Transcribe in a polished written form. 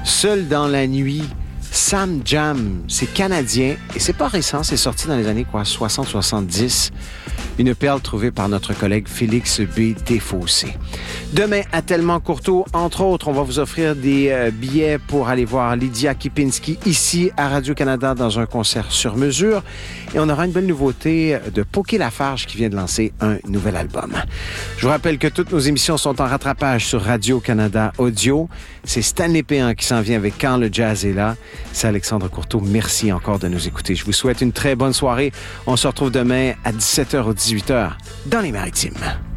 Seul dans la nuit, Sam Jam, c'est canadien et c'est pas récent, c'est sorti dans les années 60-70. Une perle trouvée par notre collègue Félix B. Desfossés. Demain, à Tellement Courteau, entre autres, on va vous offrir des billets pour aller voir Lydia Kipinski ici à Radio-Canada dans un concert sur mesure. Et on aura une belle nouveauté de Poké Lafarge qui vient de lancer un nouvel album. Je vous rappelle que toutes nos émissions sont en rattrapage sur Radio-Canada Audio. C'est Stanley Péan qui s'en vient avec Quand le jazz est là. C'est Alexandre Courteau. Merci encore de nous écouter. Je vous souhaite une très bonne soirée. On se retrouve demain à 17h ou 18h dans les Maritimes.